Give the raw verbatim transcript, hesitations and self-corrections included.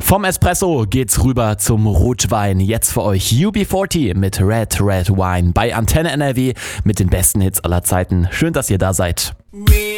Vom Espresso geht's rüber zum Rotwein. Jetzt für euch U B vierzig mit Red Red Wine bei Antenne N R W mit den besten Hits aller Zeiten. Schön, dass ihr da seid.